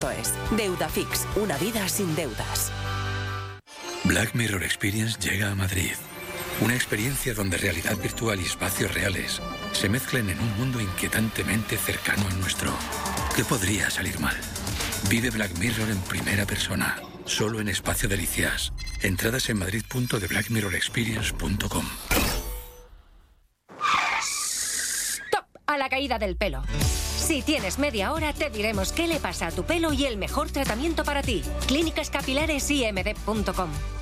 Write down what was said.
Deudafix, una vida sin deudas. Black Mirror Experience llega a Madrid. Una experiencia donde realidad virtual y espacios reales se mezclan en un mundo inquietantemente cercano al nuestro. ¿Qué podría salir mal? Vive Black Mirror en primera persona, solo en Espacio Delicias. Entradas en madrid.theblackmirrorexperience.com. ¡Stop! A la caída del pelo. Si tienes media hora, te diremos qué le pasa a tu pelo y el mejor tratamiento para ti. Clínicas Capilares IMD.com.